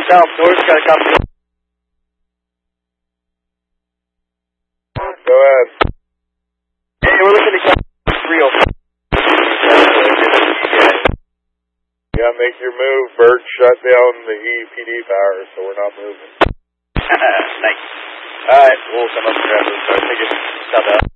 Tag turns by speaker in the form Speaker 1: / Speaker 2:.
Speaker 1: South North, got a copy.
Speaker 2: Go ahead.
Speaker 1: Hey, we're looking to catch 304.
Speaker 2: Yeah, make your move. Bert shut down the EPD power, so we're not moving.
Speaker 1: Thanks. Alright, we'll come up and grab this. Take it. Stop out.